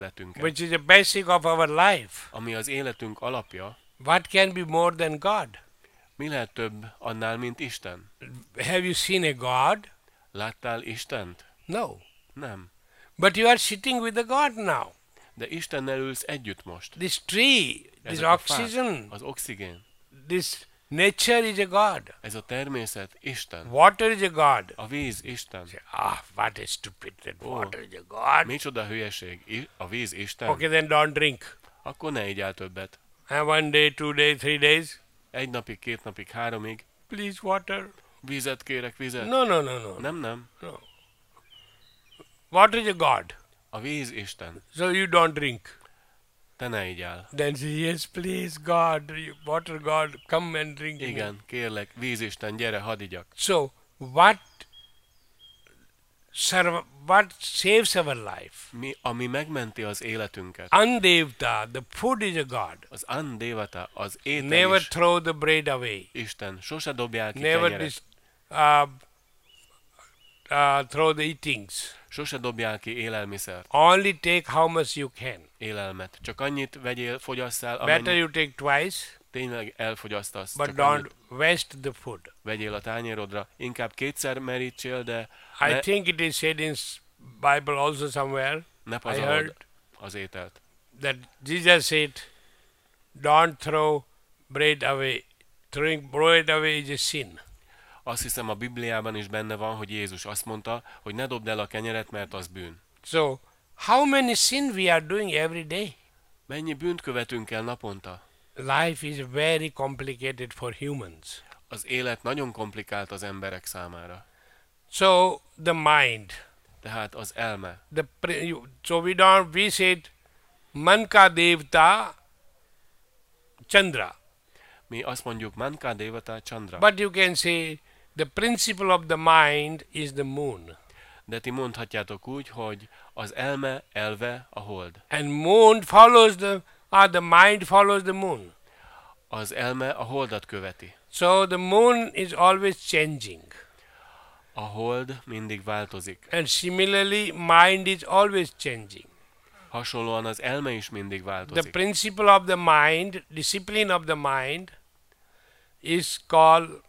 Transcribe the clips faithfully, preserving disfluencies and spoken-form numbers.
életünket, which is the basic of our life. ami az életünk alapja, What can be more than God? mi lehet több annál, mint Isten? Have you seen a God? Láttál Istent? No. Nem. But you are sitting with the God now. De Istennel ülsz együtt most. This tree, this Ezek a fák, oxygen, az oxigén, this nature is a God. ez a természet Isten. Water is a God. A víz Isten. Ah, what a stupid that Oh. water is a God. Micsoda hülyeség. I- A víz Isten. Okay, then don't drink. Akkor ne igyál többet. And one day, two days, three days. Egy napig, két napig, háromig. Please, water. Vizet kérek, vizet. No, no, no, no. Nem, nem. no. Water is a God. A víz Isten. So you don't drink. Te ne igyál. Then say, yes, please, God, you- water God, come and drink. me." Igen, kérlek, víz Isten, gyere, hadd igyak. So, what, serv- what saves our life? Mi, ami megmenti az életünket. Andevta, the food is a God. Az Andevata, az étel Never is throw the bread away. Isten. Sose dobjál ki Never kenyeret. dis- uh, uh, throw the eatings. Sose dobjál ki élelmiszert, Only take how much you can. élelmet. Csak annyit vegyél, fogyasszál, Better amennyit you take twice, tényleg elfogyasztasz. but Csak don't annyit waste the food. vegyél a tányérodra. Inkább kétszer merítsél, de I ne, think it is said in s- Bible also somewhere ne I pazarod heard az ételt. that Jesus said, don't throw bread away. Throwing bread away is a sin. Azt hiszem a Bibliában is benne van, hogy Jézus azt mondta, hogy ne dobd el a kenyeret, mert az bűn. So, how many sin we are doing every day? Mennyi bűnt követünk el naponta? Life is very complicated for humans. Az élet nagyon komplikált az emberek számára. So, the mind, Tehát az elme. the pre- you- so we don't we said man ka devta Chandra, Mi azt mondjuk Manka Devata Chandra, but you can say the principle of the mind is the moon, de ti mondhatjátok úgy, hogy az elme elve a hold. and moon follows the or the mind follows the moon. Az elme a holdat követi. So the moon is always changing, A hold mindig változik. and similarly mind is always changing. Hasonlóan az elme is mindig The változik. principle of the mind, discipline of the mind, is called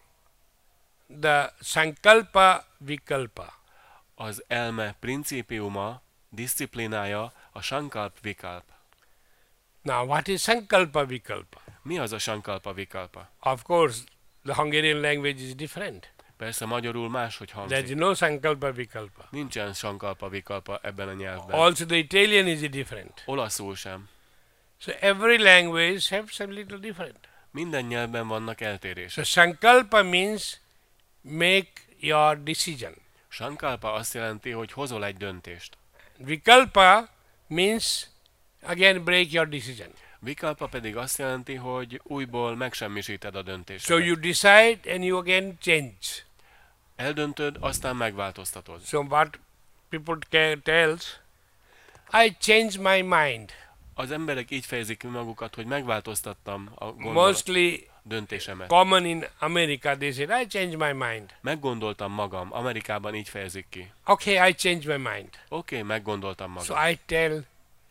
the sankalpa vikalpa. Az elme principiuma, disziplinája a Sankalp Vikalp. Now, what is sankalpa vikalpa? Mi az a Sankalpa Vikalpa? Of course, the Hungarian language is different. Persze magyarul máshogy There is hangzik. no sankalpa vikalpa. Nincsen Sankalpa Vikalpa ebben a nyelvben. Also, the Italian is different. Olaszul sem. So every language has some little different. Minden nyelvben vannak eltérések. So sankalpa means make your decision. Sankalpa azt jelenti, hogy hozol egy döntést. Vikalpa means again break your decision. Vikalpa pedig azt jelenti, hogy újból megsemmisíted a So döntést. you decide and you again change. Eldöntöd, aztán megváltoztatod. So what people ca- tells, I change my mind. Az emberek így fejezik ki magukat, hogy megváltoztattam a gondolat, Mostly döntésemet. common in America, they said, I change my mind. Meggondoltam magam. Amerikában így fejezik ki. Okay, I change my mind. Oké, okay, meggondoltam So magam. I tell,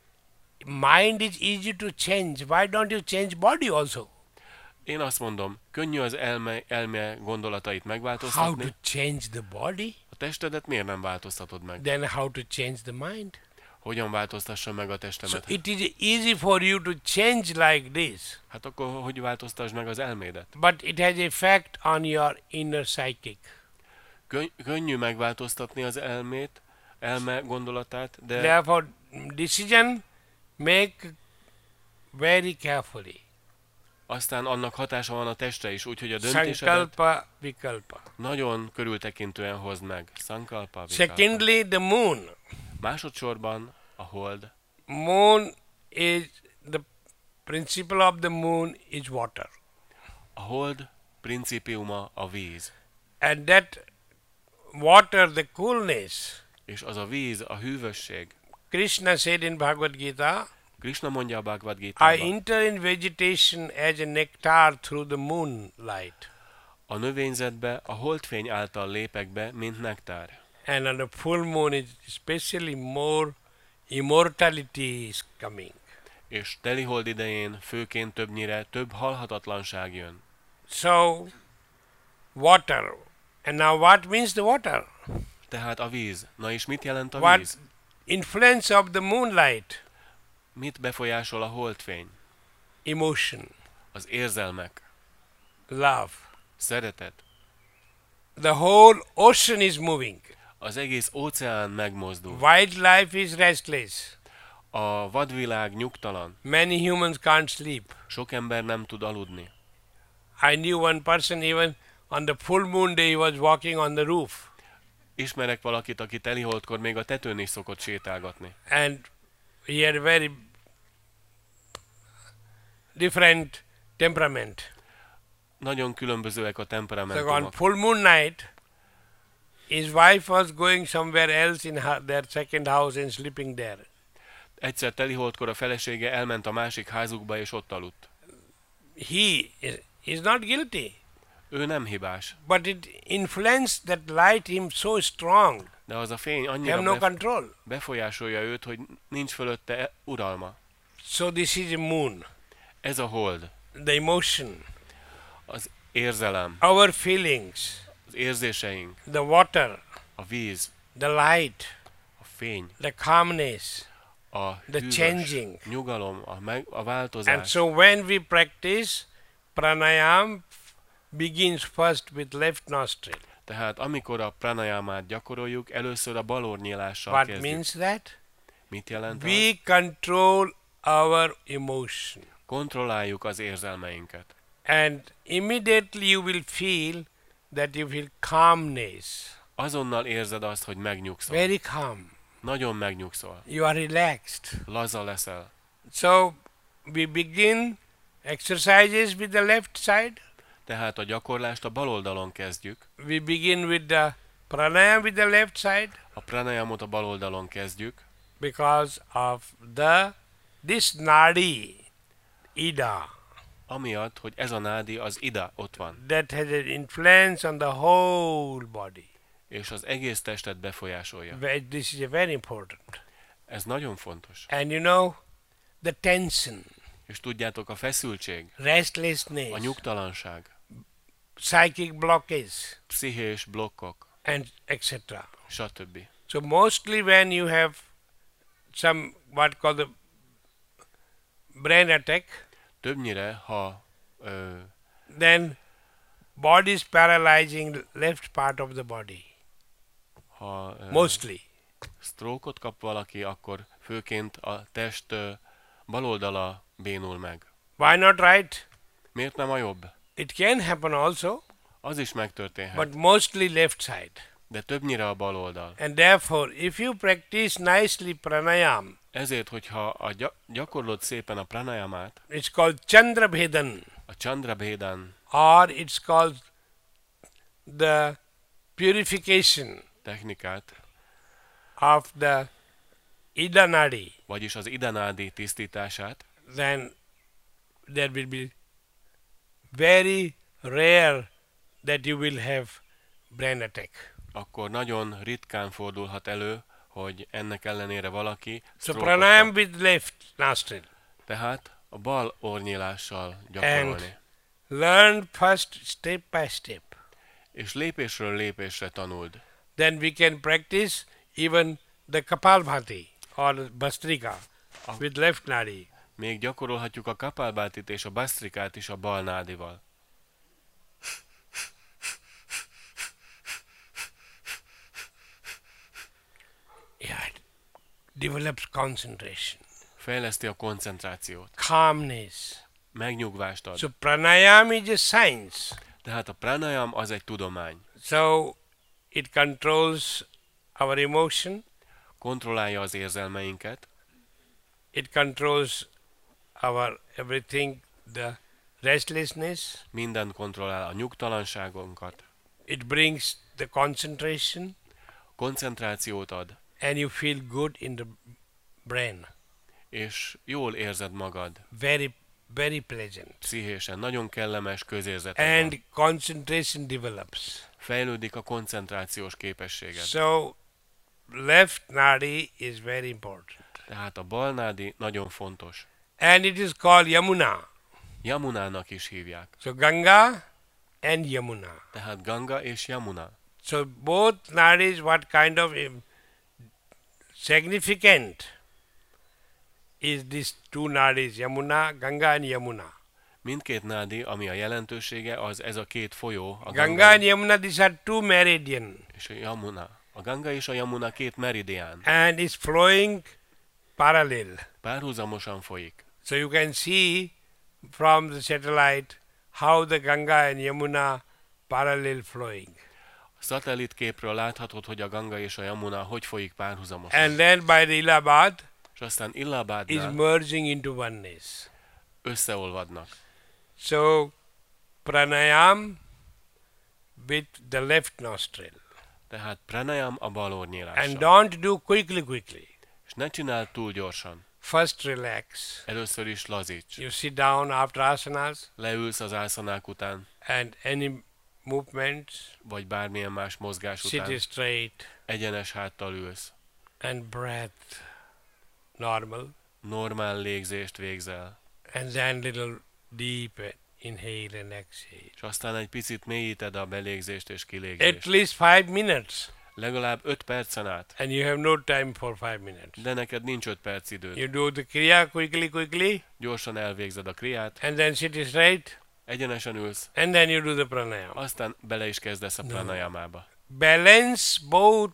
mind is easy to change. Why don't you change body also? Én azt mondom, könnyű az elme, elme gondolatait How to megváltoztatni. change the body? A testedet miért nem változtatod meg? Then how to change the mind? Hogyan változtassam meg a So testemet? it is easy for you to change like this, Hát akkor hogy változtasd meg az elmédet? but it has effect on your inner psychic. Könny- könnyű megváltoztatni az elmét, elme gondolatát, de Therefore, decision make very carefully. aztán annak hatása van a testre is, úgyhogy a döntésedet Sankalpa vikalpa. nagyon körültekintően hozd meg. Sankalpa, vikalpa. Secondly, the moon. Másodszorban a hold. Moon is the principle of the moon is water, A hold principiuma a víz. and that water, the coolness. És az a víz, a hűvösség. Krishna said in Bhagavad Gita, Krishna mondja a Bhagavad I Gita-ban, enter in vegetation as a nectar through the moonlight, a növényzetbe a holdfény által lépek be, mint nektár. and on the full moon is especially more immortality is coming. És telihold idején főként többnyire több halhatatlanság jön. So, water. And now what means the water? Tehát a víz. Na és mit jelent a What víz? influence of the moonlight? Mit befolyásol a holdfény? Emotion, Az érzelmek, love. szeretet. The whole ocean is moving. Az egész óceán megmozdul. Wildlife is restless. A vadvilág nyugtalan. Many humans can't sleep. Sok ember nem tud aludni. I knew one person even on the full moon day he was walking on the roof. Ismerek valakit, aki teliholdkor még a tetőn is szokott sétálgatni. And he had very different temperament. Nagyon különbözőek a So on temperamentumok. full moon night, his wife was going somewhere else in her, their second house and sleeping there. Egyszer teliholdkor a felesége elment a másik házukba és ott aludt. He is, is not guilty, Ő nem hibás, but it influenced that light him so strong. de az a fény He have annyira no bef- control. befolyásolja őt, hogy nincs fölötte e- uralma. So this is a moon, Ez a hold, the emotion, az érzelem, our feelings, az érzéseink, the water, a víz, the light, a fény, the calmness. a The hűvös, changing. nyugalom, a, meg, a And változás. so when we practice, pranayam begins first with left nostril. Tehát amikor a pranayamát gyakoroljuk, először a bal orrnyílással What kezdjük. means that? Mit jelent az? We control our emotion. Kontrolláljuk az érzelmeinket. And immediately you will feel that you feel calmness. Azonnal érzed azt, hogy megnyugszol. Very calm. Nagyon megnyugszol. You are relaxed. Laza leszel. So we begin exercises with the left side. Tehát a gyakorlást a bal oldalon kezdjük. We begin with the pranayam with the left side A pranayamot a bal oldalon kezdjük, because of the this nadi, ida, amiatt, hogy ez a nádi az ida ott van, that has an influence on the whole body. és az egész testet befolyásolja. Ve- This is a very important. Ez nagyon fontos. And you know, the tension, És tudjátok, a feszültség, a restlessness, nyugtalanság, psychic blockage, pszichés blokkok, and et cetera. stb. So mostly when you have some what called the brain attack, Többnyire, ha ö, then body is paralyzing left part of the body. ha ö, Mostly. sztrókot kap valaki, akkor főként a test ö, bal oldala bénul meg. Why not right? Miért nem a jobb? It can happen also, Az is megtörténhet, but mostly left side. de többnyire a bal oldal. And therefore, if you practice nicely pranayam, Ezért, hogyha a gya- gyakorlod szépen a pranayamát, it's called Chandrabhedan, a Chandrabhedan or it's called the purification technikát, of the Ida Nadi, vagyis az idanádi tisztítását, then there will be very rare that you will have brain attack. akkor nagyon ritkán fordulhat elő, hogy ennek ellenére valaki So sztrókot pranayam kap. with left nostril. Tehát a bal orrnyílással gyakorolni. Learn first step by step. És lépésről lépésre tanuld. Then we can practice even the Kapalbhati or Bastrika with left nadi. Még gyakorolhatjuk a kapálbátit és a basztrikát is a bal nádival. Yeah, it develops concentration, Fejleszti a koncentrációt. calmness. Megnyugvást ad. So pranayam is a science. Tehát a pranayam az egy tudomány. So it controls our emotion, Kontrollálja az érzelmeinket, it controls our everything, the restlessness, minden kontrollál a nyugtalanságunkat, it brings the concentration, koncentrációt ad, and you feel good in the brain. és jól érzed magad, Very, very pleasant. pszichésen, nagyon kellemes közérzeted van. And concentration develops. Fejlődik a koncentrációs képességed. So left nadi is very important. Tehát a bal nádi nagyon fontos. And it is called Yamuna. Yamunának is hívják. So Ganga and Yamuna. Tehát Ganga és Yamuna. So both nadis, what kind of um, significant is these two nadis, Yamuna, Ganga and Yamuna. Mindkét nádi, ami a jelentősége, az ez a két folyó, a Ganga Ganga and Yamuna, these are two meridian és a Yamuna. A Ganga és a Yamuna két meridián. and is flowing parallel. Párhuzamosan folyik. So you can see from the satellite how the Ganga and Yamuna parallel flowing. A szatellitképről láthatod, hogy a Ganga és a Yamuna hogy folyik párhuzamosan. And then by the Allahabad És aztán is Illabádnál merging into oneness. összeolvadnak. So pranayam with the left nostril. Tehát pranayam a bal And orrnyílással. don't do quickly, quickly. És ne csináld túl gyorsan. First relax. Először is lazíts. You sit down after asanas Leülsz az ászanák után, and any movements, vagy bármilyen más mozgás sit után. straight Egyenes háttal ülsz. and breath normal. Normál légzést végzel. And then little deep inhale and exhale. És aztán egy picit mélyíted a belégzést és At kilégzést. least five minutes. Legalább öt percen át. And you have no time for five minutes. De neked nincs öt perc időd. You do the kriya quickly, quickly, Gyorsan elvégzed a kriát, and then sit straight, egyenesen ülsz, and then you do the pranayama. aztán bele is kezdesz a pranayamába. Balance both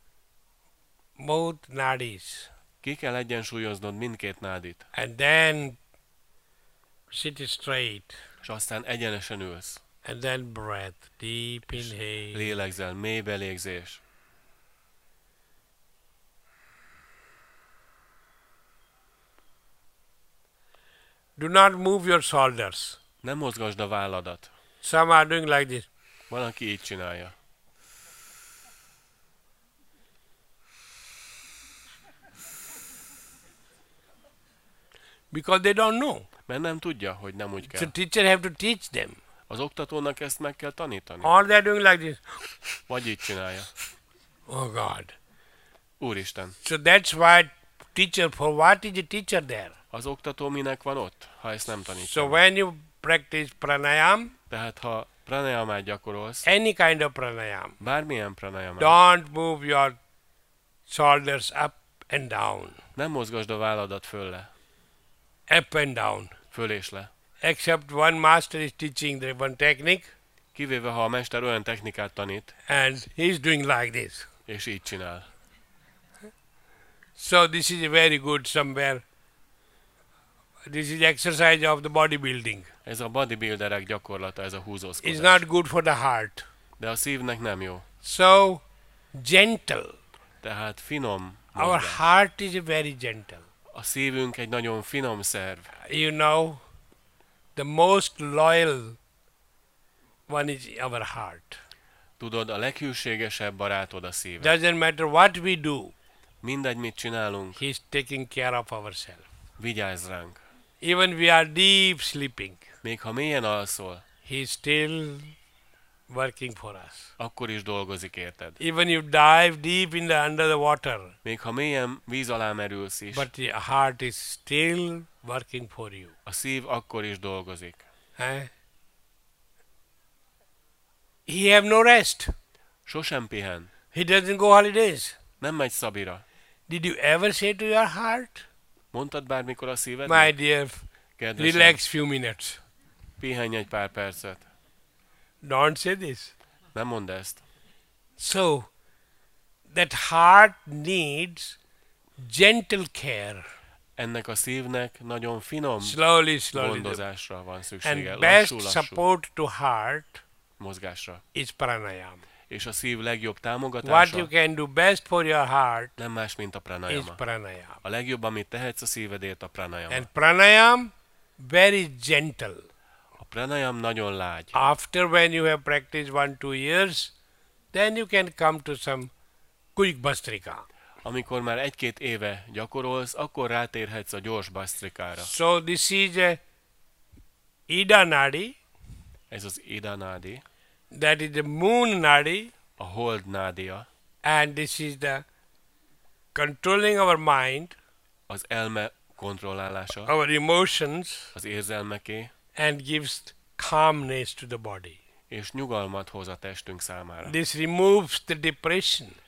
both nadis, Ki kell egyensúlyoznod mindkét nádit, and then sit straight, és aztán egyenesen ülsz. and then breath, deep inhale, Lélegzel, mély belégzés. do not move your shoulders. Nem mozgasd a válladat. Some are doing like this. Van, aki így csinálja. Because they don't know. Mert nem tudja, hogy nem úgy So kell. teacher have to teach them. Az oktatónak ezt meg kell tanítani. Or they're doing like this. Vagy így csinálja. Oh God. Úristen, So that's why teacher, for what is a teacher there? az oktató minek van ott, ha ezt nem So tanítja? when you practice pranayam, Tehát ha pranayamát gyakorolsz, any kind of pranayam, bármilyen pranayamát, don't move your shoulders up and down, nem mozgasd a válladat fölle, up and down. föl és le. Except one master is teaching the one technique, Kivéve, ha a mester olyan technikát tanít, and he's doing like this. és így csinál. So this is a very good somewhere. This is exercise of the bodybuilding. Ez a bodybuilderek gyakorlata, ez a It's húzózkodás. not good for the heart. De a szívnek nem jó. So gentle. Tehát finom Our mozgás. heart is very gentle. A szívünk egy nagyon finom szerv. You know, the most loyal one is our heart. Tudod, a leghűségesebb barátod a szíve. Doesn't matter what we do, Mindegy, mit csinálunk, he's taking care of ourselves. vigyázz ránk. Even we are deep sleeping, Még ha mélyen alszol, he's still working for us. akkor is dolgozik érted. Even you dive deep in the under the water, Még ha mélyen víz alá merülsz is, but the heart is still working for you. a szív akkor is dolgozik. Eh? He have no rest. Sosem pihen. He doesn't go holidays. Nem megy szabira. Did you ever say to your heart, Mondtad bármikor a szíved? my dear, Kedvesem, relax few minutes. pihenj egy pár percet. Don't say this. Nem mondd ezt. So, that heart needs gentle care. Ennek a szívnek nagyon finom Slowly, slowly. gondozásra van szüksége. And best Lassú-lassú support to heart mozgásra. is pranayama. És a szív legjobb What you támogatása can do best for your heart nem más, mint a is pranayama. pranayama. A legjobb, amit tehetsz a szívedért, a pranayama. And pranayam, very gentle. A pranayam nagyon lágy. After when you have practiced one, two years, then you can come to some quick bastrika. Amikor már egy-két éve gyakorolsz, akkor rátérhetsz a gyors bastrikára. So this is a Ida Nadi, Ez az Ida Nadi, that is the moon Nadi, a Hold Nádia, and this is the controlling our mind, az elme kontrollálása, our emotions, az érzelmeké, and gives calmness to the body. és nyugalmat hoz a testünk számára. This removes the depression.